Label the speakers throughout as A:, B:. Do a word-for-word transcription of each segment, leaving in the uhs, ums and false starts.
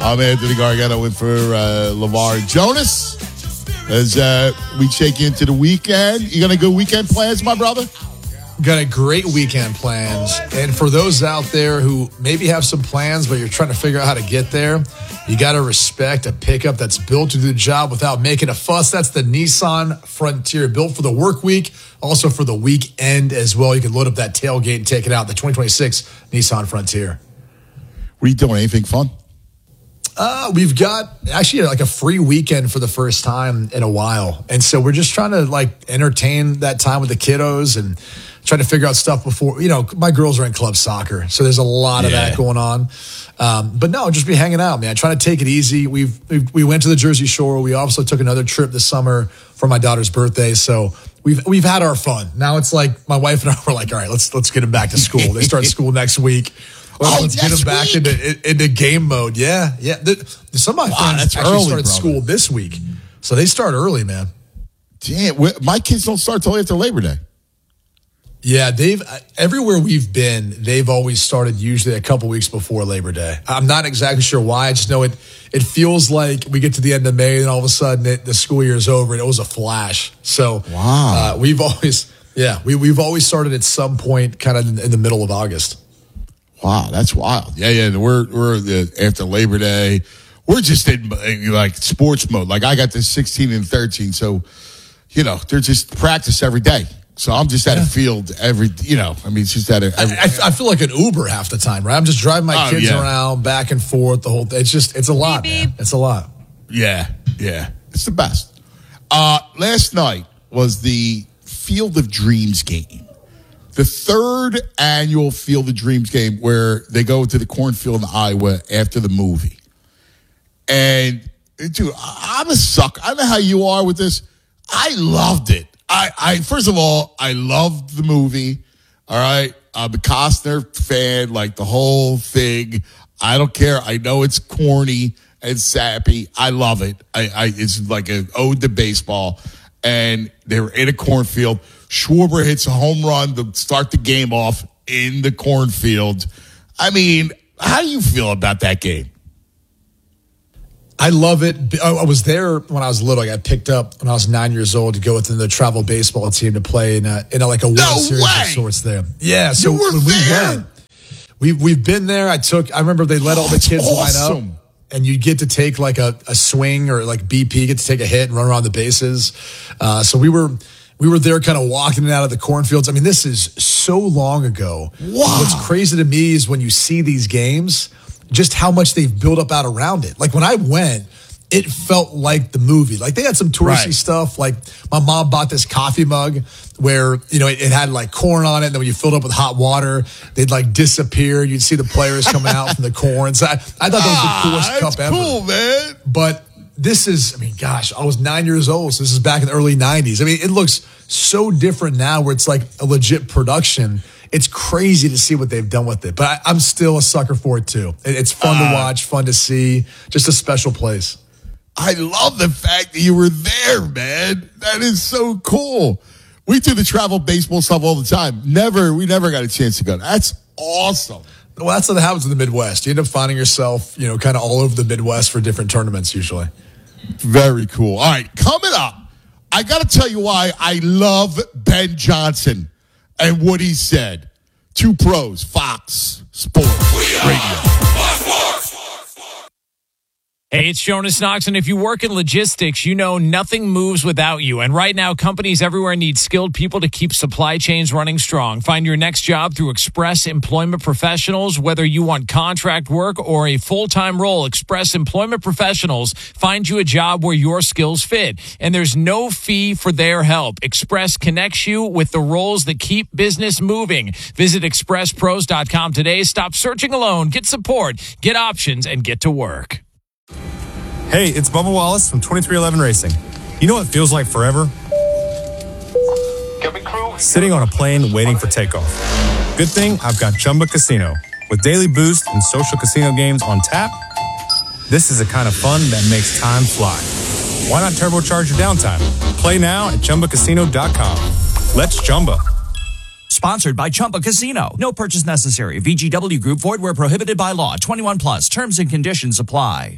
A: I'm Anthony Gargano in for uh, LeVar Jonas. As uh, we shake into the weekend. You got any good weekend plans, my brother?
B: Got a great weekend plans. And for those out there who maybe have some plans, but you're trying to figure out how to get there, you got to respect a pickup that's built to do the job without making a fuss. That's the Nissan Frontier, built for the work week, also for the weekend as well. You can load up that tailgate and take it out, the twenty twenty-six Nissan Frontier.
A: What are you doing? Anything fun?
B: Uh, we've got actually like a free weekend for the first time in a while. And so we're just trying to like entertain that time with the kiddos and trying to figure out stuff before, you know, my girls are in club soccer. So there's a lot of yeah. that going on. Um, but no, just be hanging out, man. Trying to take it easy. We've, we've, we went to the Jersey Shore. We also took another trip this summer for my daughter's birthday. So we've, we've had our fun. Now it's like my wife and I were like, all right, let's, let's get them back to school. They start school next week. Well, oh, let's get them back into, into game mode. Yeah, yeah. The, some of my
A: wow,
B: friends actually
A: early,
B: started
A: brother.
B: school this week. So they start early, man.
A: Damn, my kids don't start till after Labor Day.
B: Yeah, they've everywhere we've been, they've always started usually a couple weeks before Labor Day. I'm not exactly sure why. I just know it it feels like we get to the end of May and all of a sudden it, the school year is over and it was a flash. So
A: wow.
B: uh, we've always, yeah, we, we've always started at some point kind of in, in the middle of August.
A: Wow, that's wild. Yeah, yeah, we're we're uh, after Labor Day. We're just in like sports mode. Like I got this sixteen and thirteen, so you know they're just practice every day. So I'm just at yeah. a field every, you know, I mean, it's just at a. Every,
B: I, I feel like an Uber half the time, right? I'm just driving my
A: oh,
B: kids
A: yeah.
B: around back and forth the whole. It's just, it's a lot, beep, man. It's a lot.
A: Yeah, yeah, it's the best. Uh, last night was the Field of Dreams game. The third annual Field of Dreams game where they go to the cornfield in Iowa after the movie. And, dude, I'm a sucker. I don't know how you are with this. I loved it. I, I first of all, I loved the movie. All right. I'm a Costner fan, like the whole thing. I don't care. I know it's corny and sappy. I love it. I, I it's like an ode to baseball. And they were in a cornfield. Schwarber hits a home run to start the game off in the cornfield. I mean, how do you feel about that game?
B: I love it. I was there when I was little. I got picked up when I was nine years old to go within the travel baseball team to play in a, in a, like a World
A: no
B: Series
A: way.
B: of sorts there. Yeah, so
A: you were
B: when we
A: there.
B: went, we've we've been there. I took. I remember they let all the kids
A: awesome.
B: line up, and you get to take like a, a swing or like B P, get to take a hit and run around the bases. Uh, so we were. We were there kind of walking out of the cornfields. I mean, this is so long ago.
A: Wow.
B: What's crazy to me is when you see these games, just how much they've built up out around it. Like when I went, it felt like the movie. Like they had some touristy
A: right.
B: stuff. Like my mom bought this coffee mug where, you know, it, it had like corn on it. And then when you filled it up with hot water, they'd like disappear. You'd see the players coming out from the corn. So I, I thought that was the coolest
A: ah,
B: cup ever.
A: Cool, man.
B: But this is, I mean, gosh, I was nine years old. So this is back in the early nineties. I mean, it looks so different now where it's like a legit production. It's crazy to see what they've done with it. But I, I'm still a sucker for it too. It, it's fun uh, to watch, fun to see, just a special place.
A: I love the fact that you were there, man. That is so cool. We do the travel baseball stuff all the time. Never, we never got a chance to go. That's awesome.
B: Well, that's what happens in the Midwest. You end up finding yourself, you know, kind of all over the Midwest for different tournaments usually.
A: Very cool. All right, coming up, I got to tell you why I love Ben Johnson and what he said. Two pros, Fox Sports Radio.
C: Hey, it's Jonas Knox, and if you work in logistics, you know nothing moves without you. And right now, companies everywhere need skilled people to keep supply chains running strong. Find your next job through Express Employment Professionals. Whether you want contract work or a full-time role, Express Employment Professionals find you a job where your skills fit. And there's no fee for their help. Express connects you with the roles that keep business moving. Visit express pros dot com today. Stop searching alone. Get support, get options, and get to work.
D: Hey, it's Bubba Wallace from twenty-three eleven Racing. You know what feels like forever? Sitting on a plane waiting for takeoff. Good thing I've got Chumba Casino. With daily boost and social casino games on tap, this is the kind of fun that makes time fly. Why not turbocharge your downtime? Play now at chumba casino dot com. Let's Chumba.
E: Sponsored by Chumba Casino. No purchase necessary. V G W Group. Void where prohibited by law. twenty-one plus. Terms and conditions apply.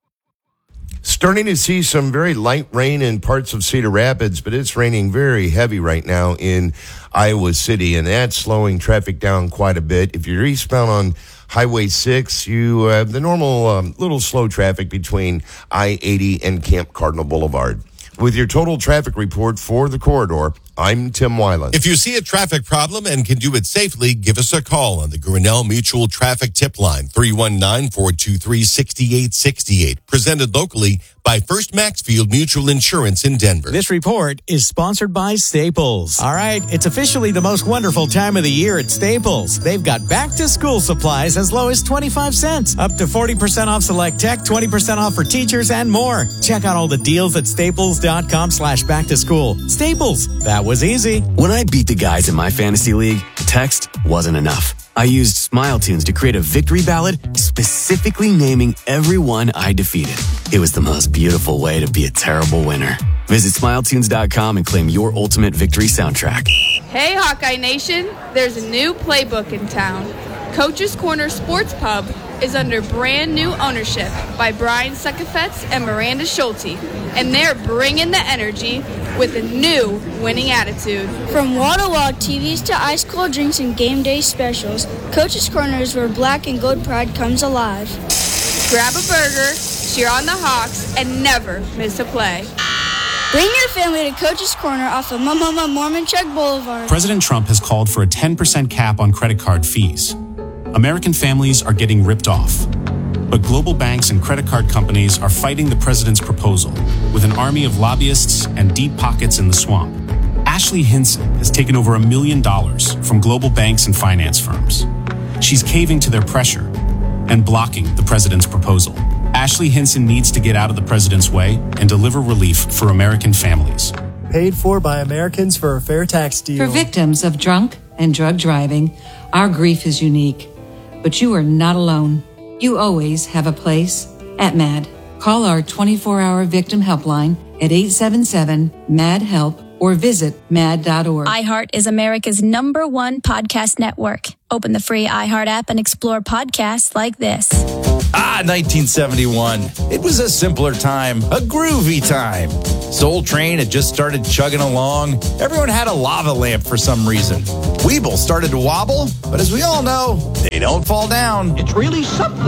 F: Starting to see some very light rain in parts of Cedar Rapids, but it's raining very heavy right now in Iowa City, and that's slowing traffic down quite a bit. If you're eastbound on Highway six, you have the normal um, little slow traffic between I eighty and Camp Cardinal Boulevard. With your total traffic report for the corridor, I'm Tim Weiland.
G: If you see a traffic problem and can do it safely, give us a call on the Grinnell Mutual Traffic Tip Line, three one nine, four two three, six eight six eight. Presented locally by First Maxfield Mutual Insurance in Denver.
H: This report is sponsored by Staples. All right, it's officially the most wonderful time of the year at Staples. They've got back-to-school supplies as low as twenty-five cents, up to forty percent off select tech, twenty percent off for teachers, and more. Check out all the deals at staples.com slash back to school. Staples, that was easy.
I: When I beat the guys in my fantasy league, text wasn't enough. I used Smile Tunes to create a victory ballad specifically naming everyone I defeated. It was the most beautiful way to be a terrible winner. Visit smile tunes dot com and claim your ultimate victory soundtrack.
J: Hey, Hawkeye Nation, there's a new playbook in town. Coach's Corner Sports Pub is under brand new ownership by Brian Suckafetz and Miranda Schulte, and they're bringing the energy with a new winning attitude.
K: From wall-to-wall T Vs to ice-cold drinks and game day specials, Coach's Corner is where black and gold pride comes alive.
J: Grab a burger, cheer on the Hawks, and never miss a play.
K: Bring your family to Coach's Corner off of Mama Mormon Chuck Boulevard.
L: President Trump has called for a ten percent cap on credit card fees. American families are getting ripped off. But global banks and credit card companies are fighting the president's proposal with an army of lobbyists and deep pockets in the swamp. Ashley Hinson has taken over a million dollars from global banks and finance firms. She's caving to their pressure and blocking the president's proposal. Ashley Hinson needs to get out of the president's way and deliver relief for American families.
M: Paid for by Americans for a fair tax deal.
N: For victims of drunk and drug driving, our grief is unique. But you are not alone. You always have a place at M A D. Call our twenty-four hour victim helpline at eight seven seven, M A D, HELP or visit mad dot org.
O: iHeart is America's number one podcast network. Open the free iHeart app and explore podcasts like this.
P: Ah, nineteen seventy-one. It was a simpler time, a groovy time. Soul Train had just started chugging along. Everyone had a lava lamp for some reason. Weeble started to wobble, but as we all know, they don't fall down. It's really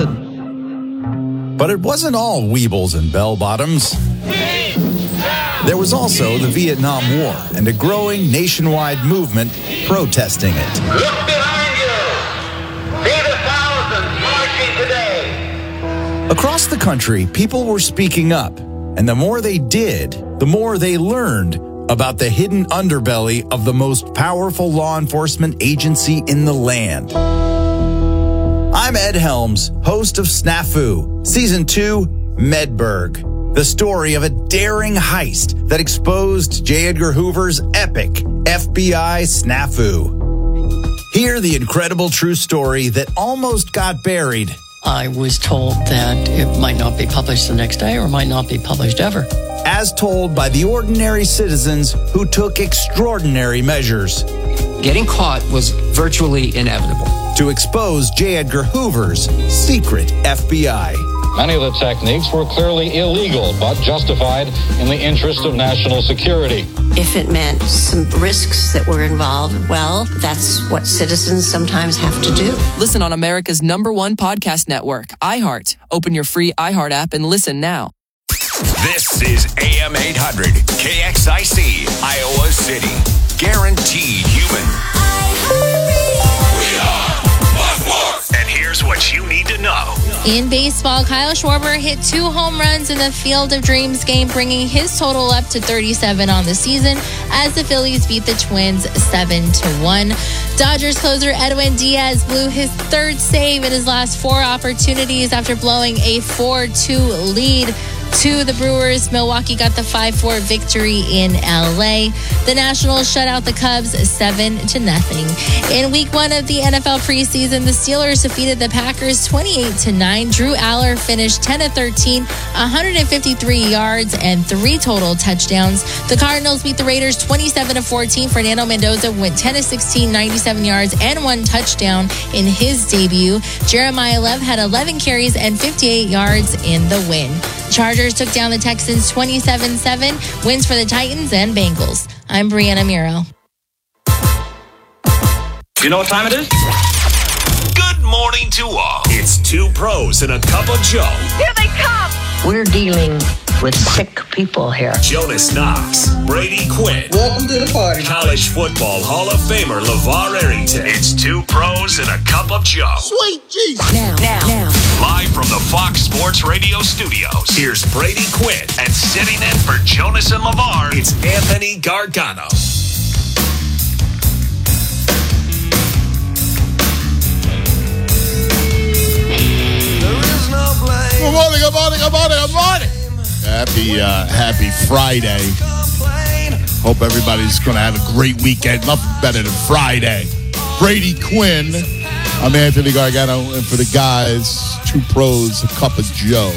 P: something. But it wasn't all Weebles and bell-bottoms. There was also the Vietnam War and a growing nationwide movement protesting it.
Q: Look behind you. See the thousands marching today.
P: Across the country, people were speaking up, and the more they did, the more they learned about the hidden underbelly of the most powerful law enforcement agency in the land. I'm Ed Helms, host of Snafu, Season two, Medberg, the story of a daring heist that exposed J. Edgar Hoover's epic F B I snafu. Hear the incredible true story that almost got buried.
R: I was told that it might not be published the next day or might not be published ever.
P: As told by the ordinary citizens who took extraordinary measures.
S: Getting caught was virtually inevitable.
P: To expose J. Edgar Hoover's secret F B I.
T: Many of the techniques were clearly illegal, but justified in the interest of national security.
U: If it meant some risks that were involved, well, that's what citizens sometimes have to do.
V: Listen on America's number one podcast network, iHeart. Open your free iHeart app and listen now.
W: This is A M eight hundred, K X I C, Iowa City. Guaranteed human. We are one more. And here's what you need to know.
X: In baseball, Kyle Schwarber hit two home runs in the Field of Dreams game, bringing his total up to thirty-seven on the season as the Phillies beat the Twins seven to one. Dodgers closer Edwin Diaz blew his third save in his last four opportunities after blowing a four two lead. to the Brewers. Milwaukee got the five four victory in L A. The Nationals shut out the Cubs seven to nothing. In week one of the N F L preseason, the Steelers defeated the Packers twenty-eight to nine. Drew Aller finished ten of thirteen, one hundred fifty-three yards and three total touchdowns. The Cardinals beat the Raiders twenty-seven to fourteen. Fernando Mendoza went ten of sixteen, ninety-seven yards and one touchdown in his debut. Jeremiah Lev had eleven carries and fifty-eight yards in the win. Chargers took down the Texans twenty-seven seven. Wins for the Titans and Bengals. I'm Brianna Muro.
A: You know what time it is? Good morning to all. It's two pros and a cup of Joe.
U: Here they come. We're dealing with sick people here.
A: Jonas Knox, Brady Quinn.
B: Welcome to the party.
A: College football Hall of Famer LeVar Arrington. It's two pros and a cup of Joe.
B: Sweet Jesus.
U: Now, now, now.
A: Live from the Fox Sports Radio studios, here's Brady Quinn. And sitting in for Jonas and LeVar, it's Anthony Gargano.
C: Good morning, good morning, good morning, good morning. Happy, uh, happy Friday. Hope everybody's going to have a great weekend. Nothing better than Friday. Brady Quinn. I'm Anthony Gargano, and for the guys, two pros, a cup of Joe.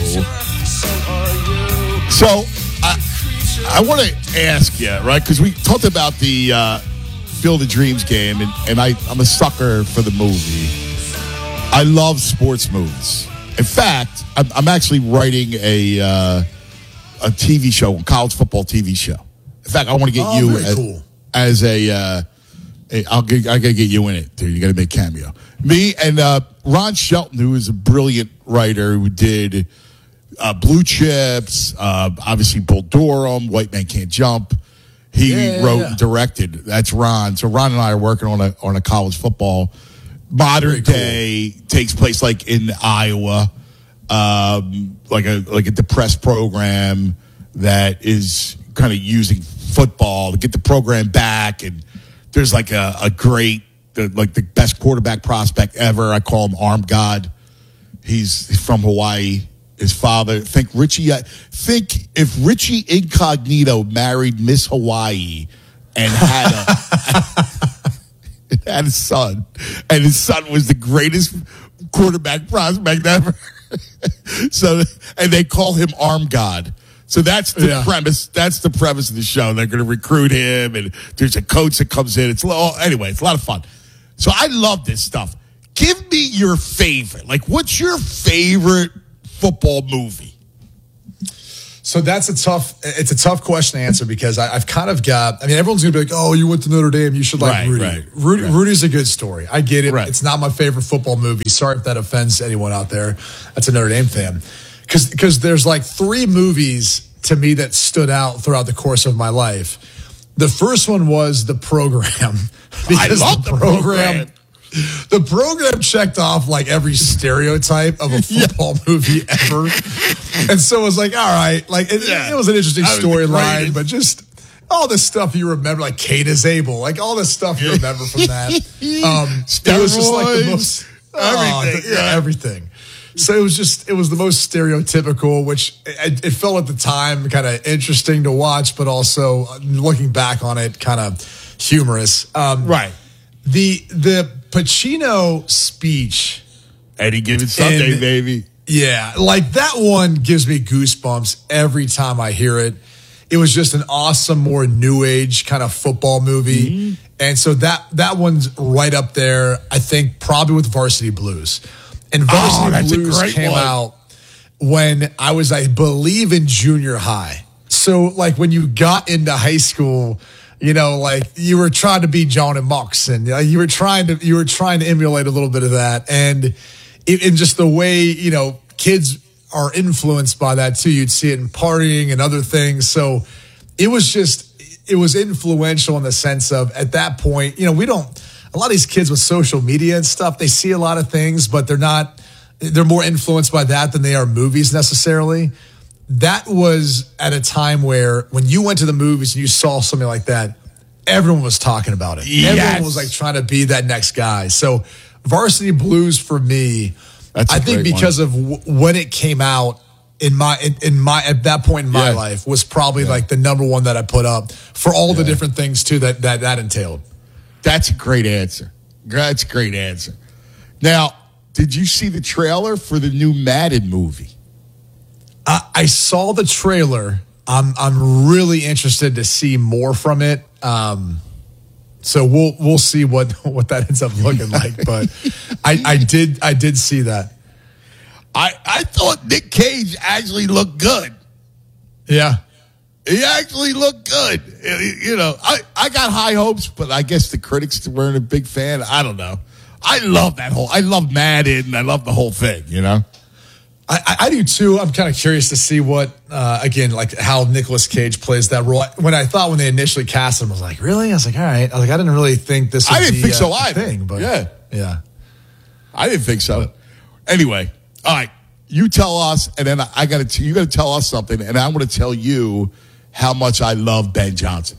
C: So, I, I want to ask you, right, because we talked about the uh, Field of Dreams game, and, and I, I'm a sucker for the movie. I love sports movies. In fact, I'm, I'm actually writing a uh, a T V show, a college football T V show. In fact, I want to get
B: oh,
C: you
B: very
C: as,
B: cool. as
C: a, uh, a. I'll get. I gotta get you in it, dude. You got to make cameo. Me and uh, Ron Shelton, who is a brilliant writer, who did uh, Blue Chips, uh, obviously Bull Durham, White Man Can't Jump. He
B: yeah, yeah,
C: wrote
B: yeah.
C: and directed. That's Ron. So Ron and I are working on a on a college football. Modern
B: cool.
C: day takes place like in Iowa, um, like a like a depressed program that is kind of using football to get the program back. And there's like a, a great, the, like the best quarterback prospect ever. I call him Arm God. He's, he's from Hawaii. His father, think Richie. Think if Richie Incognito married Miss Hawaii and had a. had a son, and his son was the greatest quarterback prospect ever. So, and they call him Arm God. So that's the yeah. premise. That's the premise of the show. They're going to recruit him, and there's a coach that comes in. It's oh, anyway, it's a lot of fun. So I love this stuff. Give me your favorite. Like, what's your favorite football movie?
B: So that's a tough, it's a tough question to answer because I, I've kind of got, I mean, everyone's going to be like, oh, you went to Notre Dame, you should like
C: right,
B: Rudy.
C: Right,
B: Rudy.
C: right.
B: Rudy's a good story. I get it.
C: Right.
B: It's not my favorite football movie. Sorry if that offends anyone out there that's a Notre Dame fan. Because because there's like three movies to me that stood out throughout the course of my life. The first one was The Program.
C: I love The Program. program
B: The program checked off like every stereotype of a football yeah. movie ever. And so it was like, all right, like it, yeah. it was an interesting storyline, but just all the stuff you remember, like Kate is able, like all the stuff you remember from that. Um, it was just like the most, everything. Oh, yeah, everything. So it was just, it was the most stereotypical, which it, it felt at the time kind of interesting to watch, but also looking back on it, kind of humorous. Um,
C: right.
B: The, the Pacino speech.
C: Any Given Sunday, and, baby.
B: Yeah. Like that one gives me goosebumps every time I hear it. It was just an awesome, more new age kind of football movie. Mm-hmm. And so that, that one's right up there, I think, probably with Varsity Blues. And Varsity
C: oh,
B: Blues came
C: one.
B: out when I was, I believe, in junior high. So, like, when you got into high school, you know, like you were trying to be John and Mox, and you, know, you were trying to you were trying to emulate a little bit of that, and it, and just the way you know kids are influenced by that too. You'd see it in partying and other things. So it was just it was influential in the sense of at that point, you know, we don't. A lot of these kids with social media and stuff, they see a lot of things, but they're not, they're more influenced by that than they are movies necessarily. That was at a time where when you went to the movies and you saw something like that, everyone was talking about it.
C: Yes.
B: Everyone was like trying to be that next guy. So Varsity Blues for me,
C: That's
B: I think because
C: one.
B: of w- when it came out, in my in, in my at that point in my
C: Yeah.
B: life was probably
C: Yeah.
B: like the number one that I put up for all the
C: Yeah.
B: different things too that that that entailed.
C: That's a great answer. That's a great answer. Now, did you see the trailer for the new Madden movie?
B: Uh, I saw the trailer. I'm I'm really interested to see more from it. Um, so we'll we'll see what what that ends up looking like. But I, I did I did see that.
C: I, I thought Nick Cage actually looked good.
B: Yeah.
C: He actually looked good. You know, I, I got high hopes, but I guess the critics weren't a big fan. I don't know. I love that whole, I love Madden. I love the whole thing, you know?
B: I, I, I do too. I'm kind of curious to see what, uh, again, like how Nicolas Cage plays that role. When I thought when they initially cast him, I was like, really? I was like, all right. I was like, I didn't really think this would
C: I didn't
B: be
C: think so
B: uh, a
C: either.
B: thing, but
C: Yeah.
B: yeah.
C: I didn't think so. But, anyway, all right. You tell us, and then I, I got to. You got to tell us something, and I'm going to tell you how much I love Ben Johnson.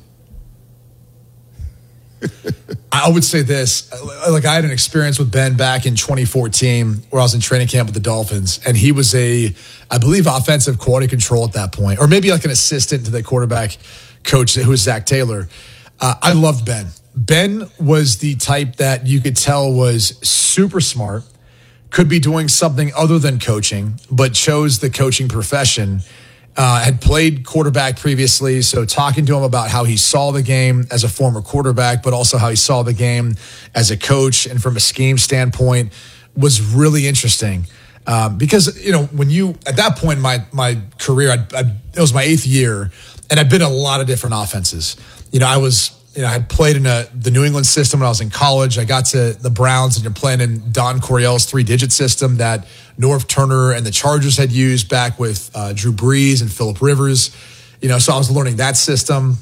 B: I would say this, like I had an experience with Ben back in twenty fourteen where I was in training camp with the Dolphins, and he was a, I believe, offensive quality control at that point, or maybe like an assistant to the quarterback coach who was Zach Taylor. Uh, I loved Ben. Ben was the type that you could tell was super smart, could be doing something other than coaching, but chose the coaching profession. Uh, had played quarterback previously, so talking to him about how he saw the game as a former quarterback, but also how he saw the game as a coach and from a scheme standpoint was really interesting. Um, because, you know, when you, at that point in my, my career, I'd, I'd, it was my eighth year, and I'd been in a lot of different offenses. You know, I was, you know, I had played in a, the New England system when I was in college. I got to the Browns, and you're playing in Don Coryell's three-digit system that Norv Turner and the Chargers had used back with uh, Drew Brees and Phillip Rivers. You know, so I was learning that system.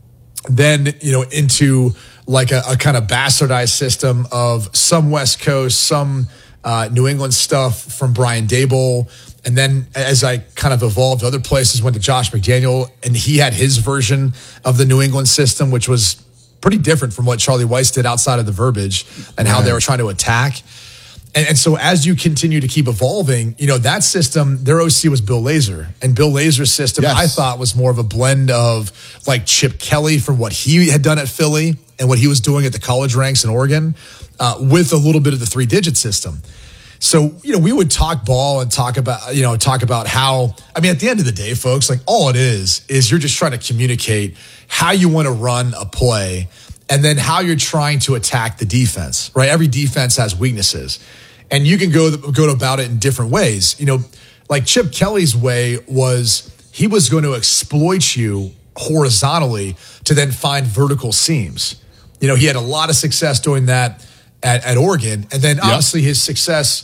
B: Then, you know, into like a, a kind of bastardized system of some West Coast, some uh, New England stuff from Brian Daboll. And then as I kind of evolved other places, went to Josh McDaniel, and he had his version of the New England system, which was pretty different from what Charlie Weiss did outside of the verbiage and how they were trying to attack. And, and so as you continue to keep evolving, you know, that system, their O C was Bill Lazor. And Bill Lazor's system,
C: Yes.
B: I thought, was more of a blend of like Chip Kelly from what he had done at Philly and what he was doing at the college ranks in Oregon, uh, with a little bit of the three-digit system. So, you know, we would talk ball and talk about, you know, talk about how, I mean, at the end of the day, folks, like all it is, is you're just trying to communicate how you want to run a play and then how you're trying to attack the defense, right? Every defense has weaknesses, and you can go, go about it in different ways. You know, like Chip Kelly's way was he was going to exploit you horizontally to then find vertical seams. You know, he had a lot of success doing that at, at Oregon. And then obviously his success